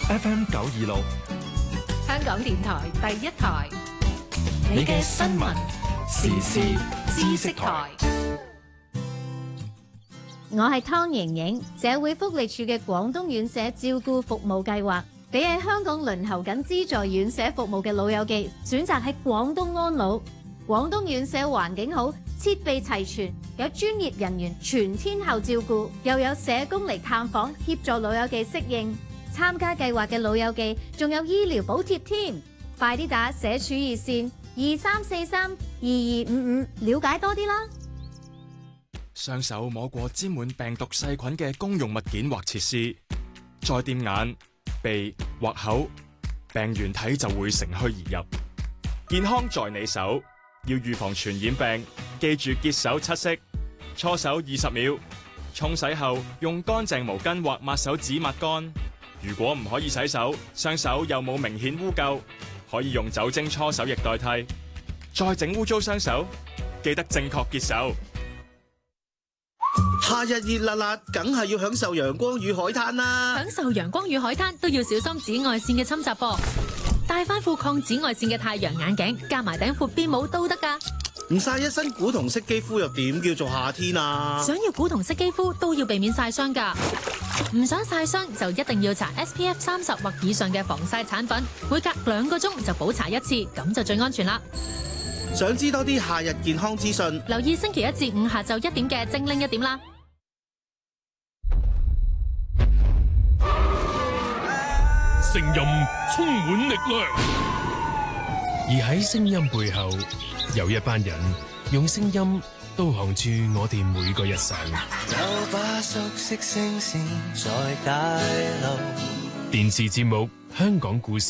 FM 926， 香港電台第一台， 你嘅新聞時事知識台。 我係湯瑩瑩，社會福利署嘅廣東院舍照顧服務計劃，俾喺香港輪候緊資助院舍服務嘅老友記選擇喺廣東安老。廣東院舍環境好，設備齊全，有專業人員全天候照顧，又有社工嚟探訪協助老友記適應。參加計劃嘅老友記仲有醫療補貼添，快啲打社署熱線23432255了解多啲啦。 雙手摸過沾滿病毒細菌嘅公用物件或設施，再掂眼、鼻或口，病原體就會乘虛而入。健康在你手，要預防傳染病，記住潔手7式，搓手20秒，沖洗後用乾淨毛巾或抹手紙抹乾。如果唔可以洗手，雙手又冇明顯污垢，可以用酒精搓手液代替。再整污糟雙手，記得正確潔手。 夏日熱辣辣，梗係要享受陽光與海灘啦！ 享受陽光與海灘都要小心紫外線嘅侵襲噃，戴翻副抗紫外線嘅太陽眼鏡，加埋頂闊邊帽都得㗎。 唔曬一身古銅色肌膚又點叫做夏天啊？ 想要古銅色肌膚都要避免曬傷㗎，唔想曬傷就一定要搽 SPF 30或以上嘅防曬產品，每隔2個鐘就補搽一次，咁就最安全啦。 想知多啲夏日健康資訊， 留意星期1至5下晝1點嘅精靈1點啦。 聲音充滿力量，而喺聲音背後，有一班人用聲音導航住我哋每個日常。 有把熟悉聲線在大流。 電視節目《香港故事》